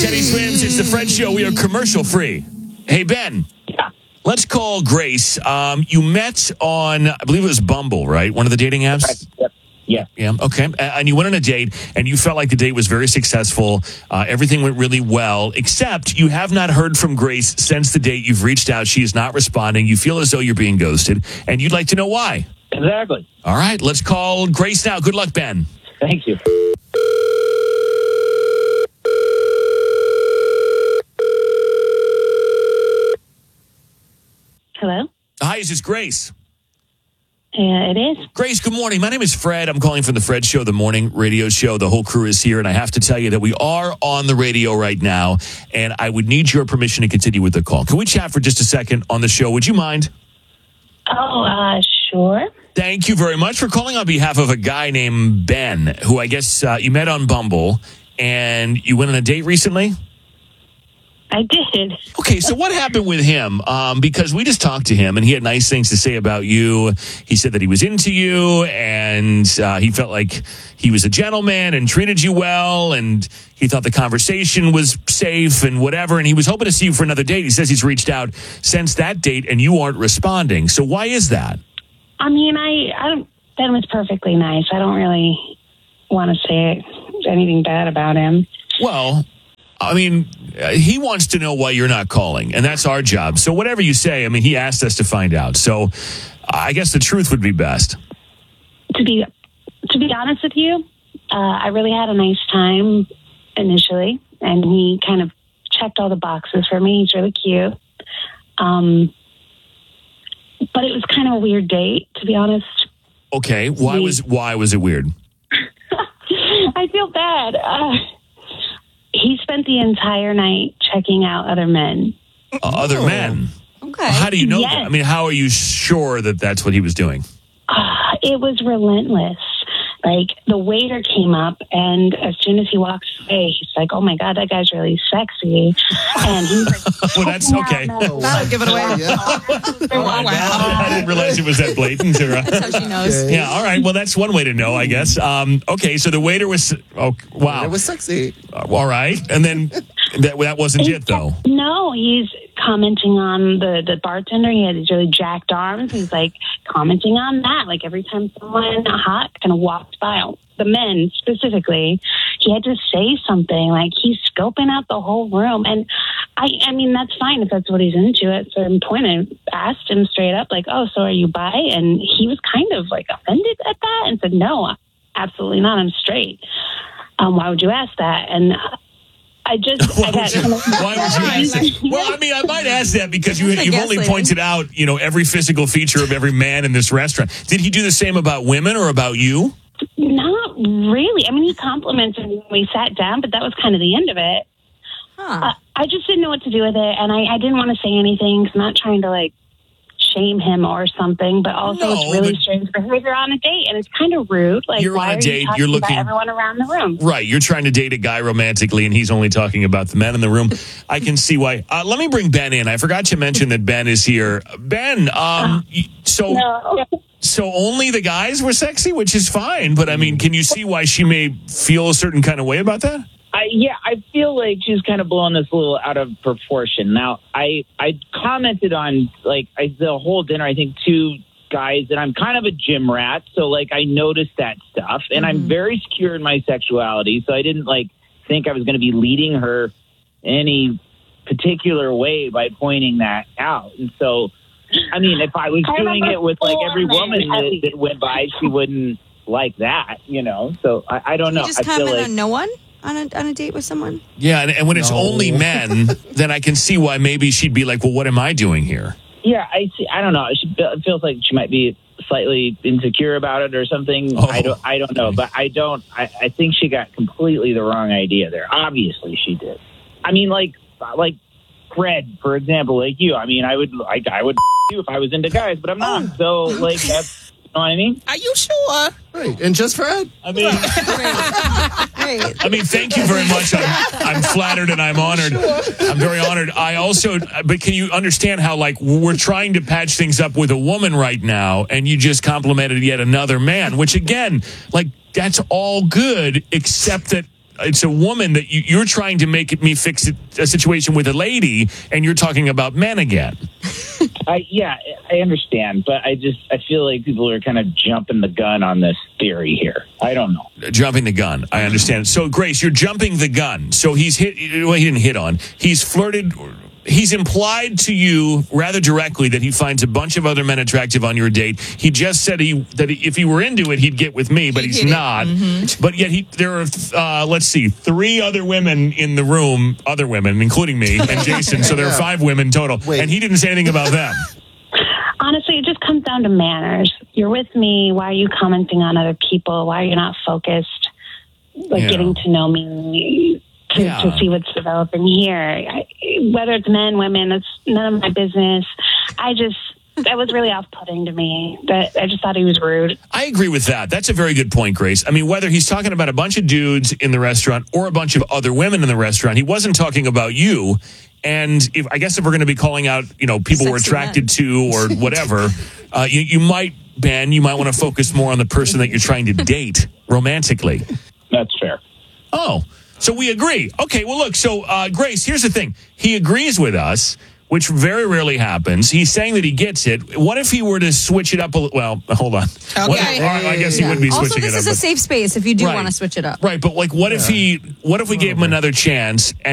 Teddy Swims, it's the Fred Show. We are commercial free. Hey, Ben. Yeah. Let's call Grace. You met on, I believe it was Bumble, right? One of the dating apps? Yep. Yeah. Yeah, okay. And you went on a date, and you felt like the date was very successful. Everything went really well, except you have not heard from Grace since the date. You've reached out. She is not responding. You feel as though you're being ghosted, and you'd like to know why. Exactly. All right, let's call Grace now. Good luck, Ben. Thank you. Hello? Hi, is this Grace? It is. Grace, good morning. My name is Fred. I'm calling from the Fred Show, the morning radio show. The whole crew is here, and I have to tell you that we are on the radio right now, and I would need your permission to continue with the call. Can we chat for just a second on the show? Would you mind? Oh, sure. Thank you very much for calling on behalf of a guy named Ben, who I guess you met on Bumble, and you went on a date recently? I did. Okay, so what happened with him? Because we just talked to him, and he had nice things to say about you. He said that he was into you, and he felt like he was a gentleman and treated you well, and he thought the conversation was safe and whatever, and he was hoping to see you for another date. He says he's reached out since that date, and you aren't responding. So why is that? I mean, I don't. Ben was perfectly nice. I don't really want to say anything bad about him. Well, I mean, he wants to know why you're not calling, and that's our job. So whatever you say, I mean, he asked us to find out. So I guess the truth would be best. To be honest with you, I really had a nice time initially, and he kind of checked all the boxes for me. He's really cute. But it was kind of a weird date, to be honest. Okay, why was it weird? I feel bad. He spent the entire night checking out other men. Other men? Okay. How do you know Yes. that? I mean, how are you sure that that's what he was doing? It was relentless. Like, the waiter came up, and as soon as he walks away, he's like, "Oh my God, that guy's really sexy." And he's like, Well, that's okay. That'll give it away. I didn't realize it was that blatant. That's how she knows. Yeah, all right. Well, that's one way to know, I guess. Okay, so the waiter was... Oh, wow. It was sexy. All right. And then that wasn't it, though. No, he's commenting on the bartender. He had these really jacked arms. He's like commenting on that. Like every time someone hot kind of walked by, the men specifically, he had to say something. Like he's scoping out the whole room. And I mean, that's fine if that's what he's into. At a certain point, I asked him straight up, like, "Oh, so are you bi?" And he was kind of like offended at that and said, "No, absolutely not. I'm straight." Why would you ask that? And I got Why would you ask that? Well, I mean, I might ask that because you've only pointed out, every physical feature of every man in this restaurant. Did he do the same about women or about you? Not really. I mean, he complimented me when we sat down, but that was kind of the end of it. Huh. I just didn't know what to do with it, and I didn't want to say anything because I'm not trying to, shame him or something, but also it's really strange behavior on a date, and it's kind of rude. Like, you're why on a date, are you talking about everyone around the room? Right, you're trying to date a guy romantically, and he's only talking about the men in the room. I can see why. Let me bring Ben in. I forgot to mention that Ben is here. Ben, so only the guys were sexy, which is fine, but I mean, can you see why she may feel a certain kind of way about that? I feel like she's kind of blowing this a little out of proportion. Now, I commented on, the whole dinner, I think, two guys, and I'm kind of a gym rat, so, I noticed that stuff, and I'm very secure in my sexuality, so I didn't, think I was going to be leading her any particular way by pointing that out. And so, I mean, if I was doing it with, every woman that went by, she wouldn't like that, So, I don't know. You just comment on no one? On a date with someone? Yeah, and when it's only men, then I can see why maybe she'd be like, well, what am I doing here? Yeah, I see. I don't know. It feels like she might be slightly insecure about it or something. Oh. I don't know, but I think she got completely the wrong idea there. Obviously she did. I mean, like Fred, for example, like you. I mean, I would you if I was into guys, but I'm not. So that's, you know what I mean? Are you sure? Right. And just Fred? I mean, Great. I mean, thank you very much. I'm flattered and I'm honored. I'm very honored. But can you understand how, we're trying to patch things up with a woman right now, and you just complimented yet another man, which again, that's all good, except that it's a woman that you're trying to make me fix a situation with a lady, and you're talking about men again. Yeah, I understand, but I feel like people are kind of jumping the gun on this theory here. I don't know. Jumping the gun. I understand. So, Grace, you're jumping the gun. So he didn't hit on. He's flirted. He's implied to you rather directly that he finds a bunch of other men attractive on your date. He just said that if he were into it, he'd get with me, but he's not. Mm-hmm. But yet there are, let's see, 3 other women in the room, other women, including me and Jason. So there are 5 women total. Wait. And he didn't say anything about them. Honestly, it just comes down to manners. You're with me. Why are you commenting on other people? Why are you not focused, getting to know me? To see what's developing here. Whether it's men, women, it's none of my business. That was really off-putting to me. I just thought he was rude. I agree with that. That's a very good point, Grace. I mean, whether he's talking about a bunch of dudes in the restaurant or a bunch of other women in the restaurant, he wasn't talking about you. And if we're going to be calling out, people we're attracted to or whatever, you might want to focus more on the person that you're trying to date romantically. That's fair. Oh, so we agree. Okay, well, look, so Grace, here's the thing. He agrees with us, which very rarely happens. He's saying that he gets it. What if he were to switch it up well, hold on. Okay. I guess he would be switching it up. Also, this is a safe space if you do want to switch it up. Right, but what if we gave him another chance